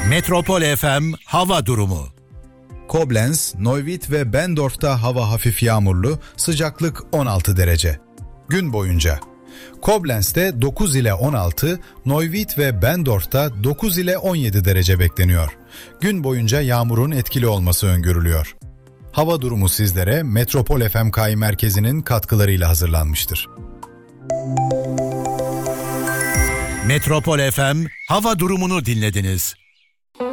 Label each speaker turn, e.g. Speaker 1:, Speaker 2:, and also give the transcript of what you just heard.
Speaker 1: Metropol FM hava durumu.
Speaker 2: Koblenz, Neuwied ve Bendorf'ta hava hafif yağmurlu, sıcaklık 16 derece. Gün boyunca Koblenz'te 9 ile 16, Neuwied ve Bendorf'ta 9 ile 17 derece bekleniyor. Gün boyunca yağmurun etkili olması öngörülüyor. Hava durumu sizlere Metropol FM KI merkezinin katkılarıyla hazırlanmıştır.
Speaker 1: Metropol FM hava durumunu dinlediniz.